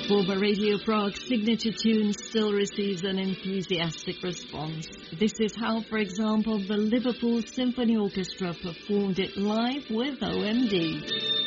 former Radio Prague signature tune still receives an enthusiastic response. This is how, for example, the Liverpool Symphony Orchestra performed it live with OMD.